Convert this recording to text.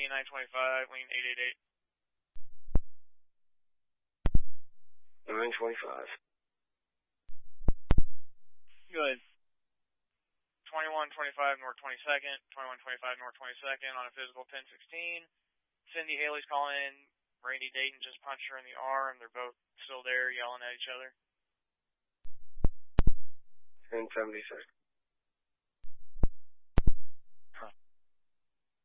lean 925, lean 888. 925. Good. 2125 North 22nd, 2125 North 22nd on a physical 1016. Cindy Haley's calling. Randy Dayton just punched her in the arm. They're both still there yelling at each other. 1076. Huh.